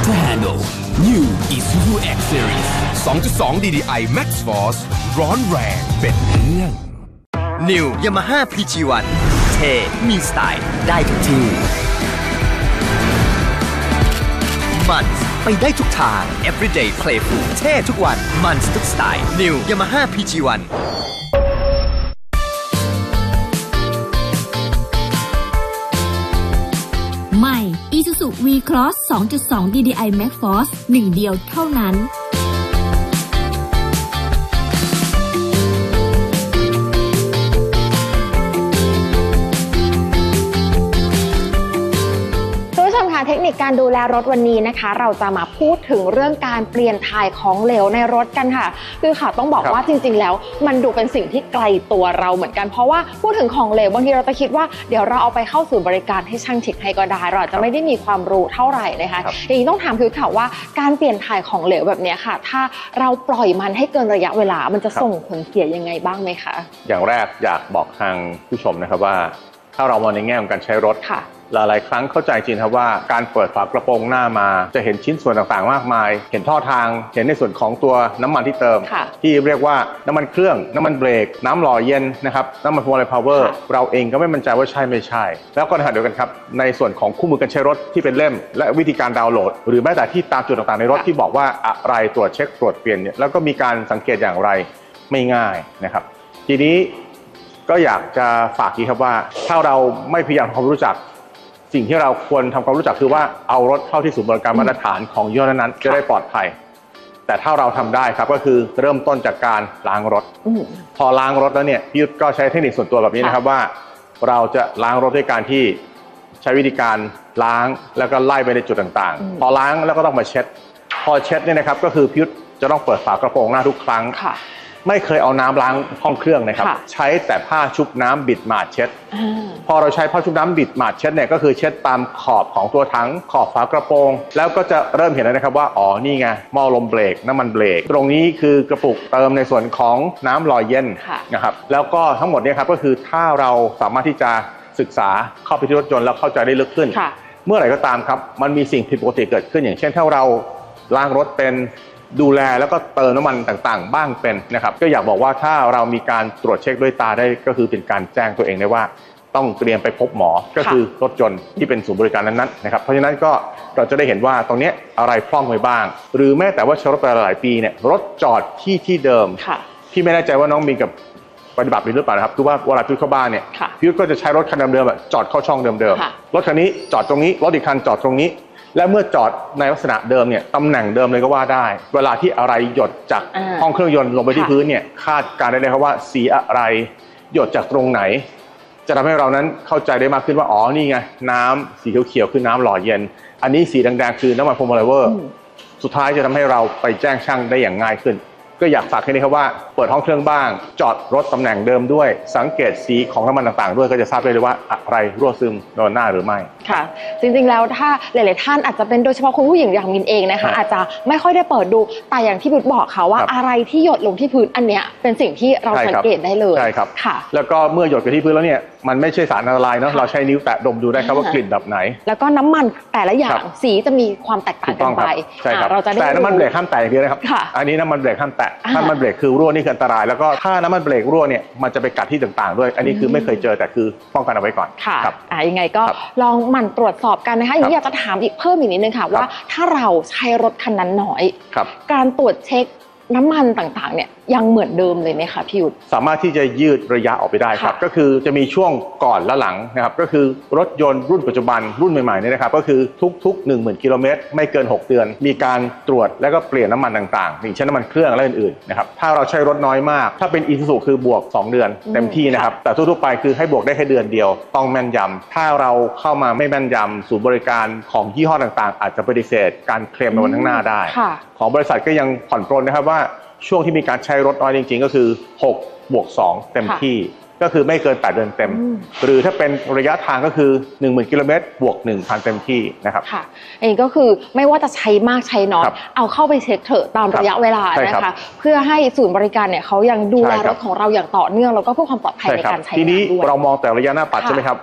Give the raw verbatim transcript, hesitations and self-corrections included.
to handle New Isuzu X Series สองจุดสอง ดี ดี ไอ Max Force ร้อนแรงเป็นเรื่อง New Yamaha พี จี วัน เท่มีสไตล์ได้ทุกที่มันไปได้ทุกทาง Everyday Playful เท่ทุกวันมันทุกสไตล์ New Yamaha พี จี วันใหม่ Isuzu V-Cross สองจุดสอง ดี ดี ไอ Max Force หนึ่งเดียวเท่านั้นเทคนิคการดูแลรถวันนี้นะคะเราจะมาพูดถึงเรื่องการเปลี่ยนถ่ายของเหลวในรถกันค่ะคือค่ะต้องบอกว่าจริงๆแล้วมันดูเป็นสิ่งที่ไกลตัวเราเหมือนกันเพราะว่าพูดถึงของเหลวบางทีเราจะคิดว่าเดี๋ยวเราเอาไปเข้าสู่บริการให้ช่างเช็คให้ก็ได้เราจะไม่ได้มีความรู้เท่าไหร่นะคะอย่างนี้ต้องถามพี่ค่ะว่าการเปลี่ยนถ่ายของเหลวแบบนี้ค่ะถ้าเราปล่อยมันให้เกินระยะเวลามันจะส่งผลเสียยังไงบ้างไหมคะอย่างแรกอยากบอกทางผู้ชมนะครับว่าถ้าเรามองในแง่ของการใช้รถหลายๆครั้งเข้าใจจริงครับว่าการเปิดฝากระโปรงหน้ามาจะเห็นชิ้นส่วนต่างๆมากมายเห็นท่อทางเห็นในส่วนของตัวน้ำมันที่เติมที่เรียกว่าน้ำมันเครื่องน้ำมันเบรกน้ำหล่อเย็นนะครับน้ำมันพวงมาลัยพาวเวอร์เราเองก็ไม่มั่นใจว่าใช่ไม่ใช่แล้วก็ขณะเดียวกันครับในส่วนของคู่มือการใช้รถที่เป็นเล่มและวิธีการดาวน์โหลดหรือแม้แต่ที่ตามจุดต่างๆในรถที่บอกว่าอะไรตรวจเช็คตรวจเปลี่ยนเนี่ยแล้วก็มีการสังเกตอย่างไรไม่ง่ายนะครับทีนี้ก็อยากจะฝากอีกครับว่าถ้าเราไม่พยายามทำความรู้จักสิ่งที่เราควรทำความรู้จักคือว่าเอารถเข้าที่ศูนย์บริการมาตรฐานของยี่ห้อนั้นจะได้ปลอดภัยแต่ถ้าเราทำได้ครับก็คือเริ่มต้นจากการล้างรถพอล้างรถแล้วเนี่ยพี่ยุทธก็ใช้เทคนิคส่วนตัวแบบนี้นะครับว่าเราจะล้างรถด้วยการที่ใช้วิธีการล้างแล้วก็ไล่ไปในจุดต่างๆพอล้างแล้วก็ต้องมาเช็ดพอเช็ดเนี่ยนะครับก็คือพี่ยุทธจะต้องเปิดฝากระโปรงหน้าทุกครั้งไม่เคยเอาน้ำล้างห้องเครื่องนะครับใช้แต่ผ้าชุบน้ำบิดหมาดเช็ดพอเราใช้ผ้าชุบน้ำบิดหมาดเช็ดเนี่ยก็คือเช็ดตามขอบของตัวถังขอบฝากระโปรงแล้วก็จะเริ่มเห็นแล้วนะครับว่าอ๋อนี่ไงหม้อลมเบรกน้ำมันเบรกตรงนี้คือกระปุกเติมในส่วนของน้ำหล่อเย็นนะครับแล้วก็ทั้งหมดเนี่ยครับก็คือถ้าเราสามารถที่จะศึกษาเข้าไปที่รถยนต์แล้วเข้าใจได้ลึกขึ้นเมื่อไหร่ก็ตามครับมันมีสิ่งผิดปกติเกิดขึ้นอย่างเช่นถ้าเราล้างรถเป็นดูแลแล้วก็เติมน้ำมันต่างๆบ้างเป็นนะครับก็อยากบอกว่าถ้าเรามีการตรวจเช็คด้วยตาได้ก็คือเป็นการแจ้งตัวเองได้ว่าต้องเตรียมไปพบหมอก็คือรถยนต์ที่เป็นศูนย์บริการนั้นๆนะครับเพราะฉะนั้นก็เราจะได้เห็นว่าตรงนี้อะไรพร่องไปบ้างหรือแม้แต่ว่าใช้รถไปหลายปีเนี่ยรถจอดที่ที่เดิมที่ไม่แน่ใจว่าน้องมีกับปฏิบัติหรือเปล่านะครับคือว่าเวลาพี่เข้าบ้านเนี่ยพี่ก็จะใช้รถคันเดิมๆจอดเข้าช่องเดิมๆรถคันนี้จอดตรงนี้รถอีกคันจอดตรงนี้และเมื่อจอดในลักษณะเดิมเนี่ยตำแหน่งเดิมเลยก็ว่าได้เวลาที่อะไรหยดจากห้องเครื่องยนต์ลงไปที่พื้นเนี่ยคาดการได้เลยครับว่าสีอะไรหยดจากตรงไหนจะทำให้เรานั้นเข้าใจได้มากขึ้นว่าอ๋อนี่ไงน้ำสีเขียวๆคือน้ำหล่อเย็นอันนี้สีแดงๆคือน้ำมันพรมไลเวอร์สุดท้ายจะทำให้เราไปแจ้งช่างได้อย่างง่ายขึ้นก็อยากฝากให้นี่ครับว่าเปิดห้องเครื่องบ้างจอดรถตำแหน่งเดิมด้วยสังเกตสีของน้ำมันต่างๆด้วยก็จะทราบได้เลยว่าอะไรรั่วซึมโดนหน้าหรือไม่ค่ะจริงๆแล้วถ้าหลายๆท่านอาจจะเป็นโดยเฉพาะคุณผู้หญิงอย่างมินเองนะคะอาจจะไม่ค่อยได้เปิดดูแต่อย่างที่บุตรบอกค่ะว่าอะไรที่หยดลงที่พื้นอันเนี้ยเป็นสิ่งที่เราสังเกตได้เลยใช่ครับค่ะแล้วก็เมื่อหยดไปที่พื้นแล้วเนี่ยมันไม่ใช่สารอันตรายเนาะเราใช้นิ้วแตะดมดูได้ครับว่ากลิ่นแบบไหนแล้วก็น้ำมันแต่ละอย่างสีจะมีความแตกต่างกันไปใช่ครับแต่น้ำมันเบรกห้ามแตะอย่างเดียวนะครับอันนี้น้ำมันเบรกห้ามแตะถ้ามันเบรกคือรั่วนี่คืออันตรายแล้วก็ถ้าน้ำมันเบรกรั่วเนี่ยมันจะไปกัดที่ต่างๆด้วยอันนี้คือไม่เคยเจอแต่คือป้องกันเอาไว้ก่อนค่ะอ่ายังไงก็ลองหมั่นตรวจสอบกันนะคะอย่างนี้อยากจะถามอีกเพิ่มอีกนิดนึงค่ะว่าถ้าเราใช้รถคันนั้นน้อยการตรวจเช็คน้ำมันต่างๆเนี่ยยังเหมือนเดิมเลยไหมคะพี่ยุทธสามารถที่จะยืดระยะออกไปได้ครับก็คือจะมีช่วงก่อนและหลังนะครับก็คือรถยนต์รุ่นปัจจุบันรุ่นใหม่ๆเนี่ยนะครับก็คือทุกๆ หนึ่งหมื่น กิโลเมตรไม่เกินหกเดือนมีการตรวจแล้วก็เปลี่ยนน้ำมันต่างๆอย่างเช่นน้ำมันเครื่องและอื่นๆนะครับถ้าเราใช้รถน้อยมากถ้าเป็น Isuzu คือบวกสองเดือนเต็มที่นะครับแต่ทั่วๆไปคือให้บวกได้แค่เดือนเดียวต้องแม่นยำถ้าเราเข้ามาไม่แม่นยำศูนย์บริการของยี่ห้อต่างๆอาจจะปฏิเสธการเคลมในวันข้างหน้าได้ของบริษัทก็ยังผ่อนปรนนะครับว่าช่วงที่มีการใช้รถน้อยจริงๆก็คือหกบวกสองเต็มที่ก็คือไม่เกินแปดเดือนเต็มหรือถ้าเป็นระยะทางก็คือ หนึ่งหมื่น กิโลเมตรบวก หนึ่งพัน เต็มที่นะครับค่ะอันนี้ก็คือไม่ว่าจะใช้มากใช้น้อยเอาเข้าไปเช็คเถอะตามระยะเวลานะคะเพื่อให้ศูนย์บริการเนี่ยเขายังดูแลรถของเราอย่างต่อเนื่องแล้วก็เพื่อความปลอดภัยในการใช้งานด้วยทีนี้เรามองแต่ระยะหน้าปัดใช่ไหมครับ